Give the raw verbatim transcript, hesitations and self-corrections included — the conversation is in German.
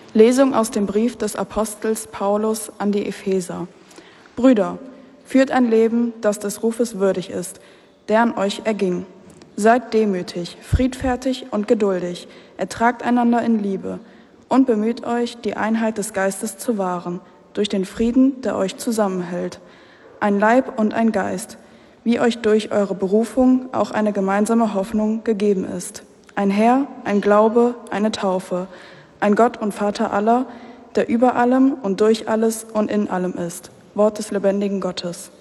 Lesung aus dem Brief des Apostels Paulus an die Epheser. Brüder, führt ein Leben, das des Rufes würdig ist, der an euch erging. Seid demütig, friedfertig und geduldig, ertragt einander in Liebe und bemüht euch, die Einheit des Geistes zu wahren, durch den Frieden, der euch zusammenhält. Ein Leib und ein Geist, wie euch durch eure Berufung auch eine gemeinsame Hoffnung gegeben ist. Ein Herr, ein Glaube, eine Taufe, ein Gott und Vater aller, der über allem und durch alles und in allem ist. Wort des lebendigen Gottes.